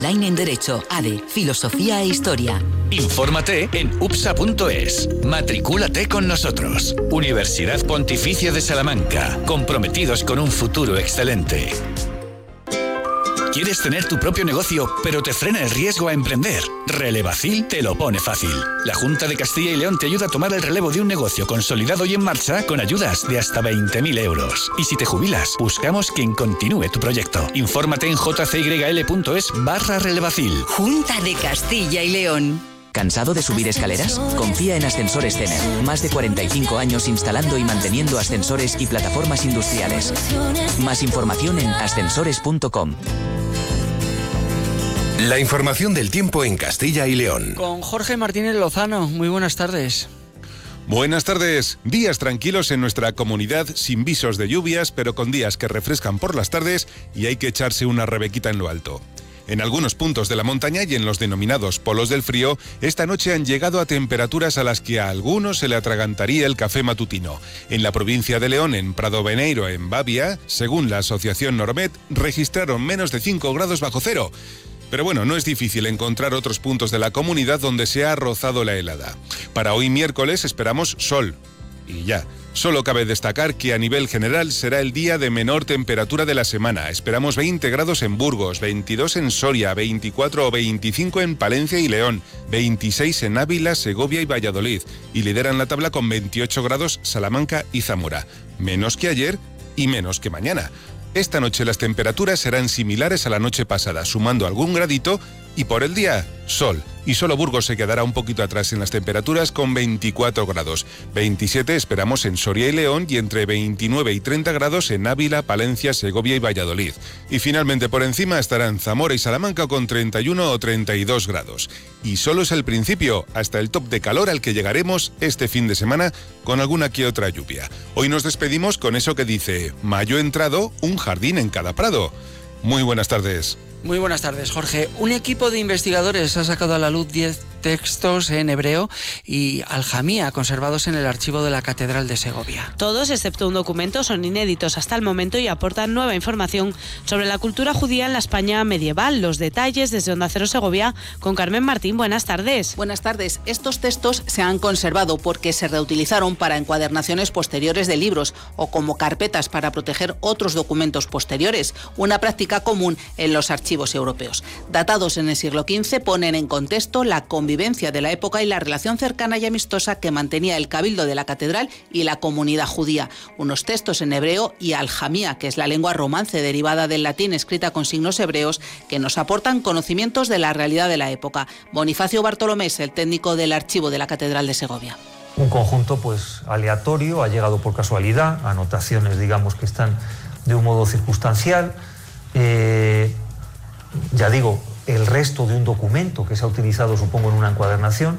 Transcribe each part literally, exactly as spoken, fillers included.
Online en Derecho, A D E, Filosofía e Historia. Infórmate en U P S A punto es. Matricúlate con nosotros. Universidad Pontificia de Salamanca. Comprometidos con un futuro excelente. ¿Quieres tener tu propio negocio, pero te frena el riesgo a emprender? Relevacil te lo pone fácil. La Junta de Castilla y León te ayuda a tomar el relevo de un negocio consolidado y en marcha con ayudas de hasta veinte mil euros. Y si te jubilas, buscamos quien continúe tu proyecto. Infórmate en jcyl.es barra Relevacil. Junta de Castilla y León. ¿Cansado de subir escaleras? Confía en Ascensores Cener. Más de cuarenta y cinco años instalando y manteniendo ascensores y plataformas industriales. Más información en ascensores punto com. La información del tiempo en Castilla y León. Con Jorge Martínez Lozano. Muy buenas tardes. Buenas tardes. Días tranquilos en nuestra comunidad, sin visos de lluvias, pero con días que refrescan por las tardes y hay que echarse una rebequita en lo alto. En algunos puntos de la montaña y en los denominados polos del frío, esta noche han llegado a temperaturas a las que a algunos se le atragantaría el café matutino. En la provincia de León, en Prado Beneiro, en Babia, según la asociación Normet, registraron menos de cinco grados bajo cero. Pero bueno, no es difícil encontrar otros puntos de la comunidad donde se ha rozado la helada. Para hoy miércoles esperamos sol. Y ya. Solo cabe destacar que a nivel general será el día de menor temperatura de la semana. Esperamos veinte grados en Burgos, veintidós en Soria, veinticuatro o veinticinco en Palencia y León, veintiséis en Ávila, Segovia y Valladolid. Y lideran la tabla con veintiocho grados Salamanca y Zamora. Menos que ayer y menos que mañana. Esta noche las temperaturas serán similares a la noche pasada, sumando algún gradito, y por el día, sol. Y solo Burgos se quedará un poquito atrás en las temperaturas con veinticuatro grados. veintisiete esperamos en Soria y León y entre veintinueve y treinta grados en Ávila, Palencia, Segovia y Valladolid. Y finalmente por encima estarán Zamora y Salamanca con treinta y uno o treinta y dos grados. Y solo es el principio, hasta el top de calor al que llegaremos este fin de semana con alguna que otra lluvia. Hoy nos despedimos con eso que dice: mayo entrado, un jardín en cada prado. Muy buenas tardes. Muy buenas tardes, Jorge. Un equipo de investigadores ha sacado a la luz diez textos en hebreo y aljamía conservados en el archivo de la Catedral de Segovia. Todos, excepto un documento, son inéditos hasta el momento y aportan nueva información sobre la cultura judía en la España medieval. Los detalles desde Onda Cero Segovia con Carmen Martín. Buenas tardes. Buenas tardes. Estos textos se han conservado porque se reutilizaron para encuadernaciones posteriores de libros o como carpetas para proteger otros documentos posteriores, una práctica común en los archivos europeos. Datados en el siglo quince, ponen en contexto la convivencia de la época y la relación cercana y amistosa que mantenía el cabildo de la catedral y la comunidad judía. Unos textos en hebreo y aljamía, que es la lengua romance derivada del latín escrita con signos hebreos, que nos aportan conocimientos de la realidad de la época. Bonifacio Bartolomé es el técnico del archivo de la Catedral de Segovia. Un conjunto pues aleatorio, ha llegado por casualidad, anotaciones digamos que están de un modo circunstancial. Eh, ya digo, el resto de un documento que se ha utilizado, supongo, en una encuadernación.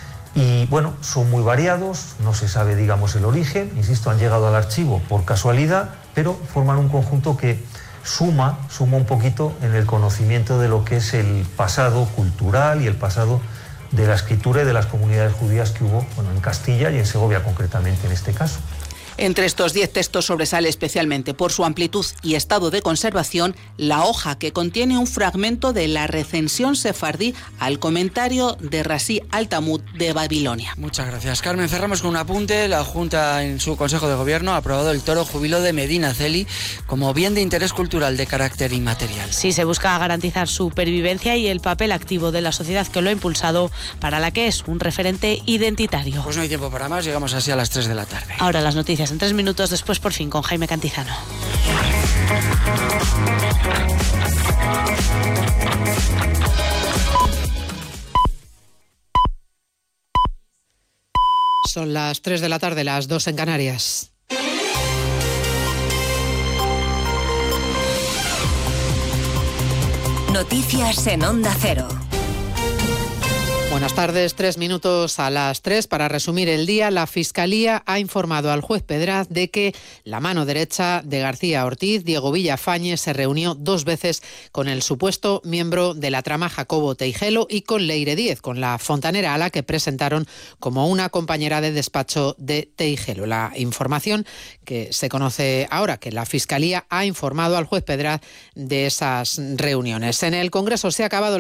Y bueno, son muy variados, no se sabe, digamos, el origen. Insisto, han llegado al archivo por casualidad, pero forman un conjunto que suma, suma un poquito en el conocimiento de lo que es el pasado cultural y el pasado de la escritura y de las comunidades judías que hubo, bueno, en Castilla y en Segovia concretamente en este caso. Entre estos diez textos sobresale especialmente por su amplitud y estado de conservación la hoja que contiene un fragmento de la recensión sefardí al comentario de Rashi al-Talmud de Babilonia. Muchas gracias, Carmen. Cerramos con un apunte. La Junta en su Consejo de Gobierno ha aprobado el toro júbilo de Medinaceli como bien de interés cultural de carácter inmaterial. Sí, se busca garantizar su pervivencia y el papel activo de la sociedad que lo ha impulsado, para la que es un referente identitario. Pues no hay tiempo para más, llegamos así a las tres de la tarde. Ahora las noticias en tres minutos, después por fin con Jaime Cantizano. Son las tres de la tarde, las dos en Canarias. Noticias en Onda Cero. Buenas tardes, tres minutos a las tres. Para resumir el día, la Fiscalía ha informado al juez Pedraz de que la mano derecha de García Ortiz, Diego Villafañe, se reunió dos veces con el supuesto miembro de la trama Jacobo Teijelo y con Leire Díez, con la fontanera a la que presentaron como una compañera de despacho de Teijelo. La información que se conoce ahora, que la Fiscalía ha informado al juez Pedraz de esas reuniones. En el Congreso se ha acabado la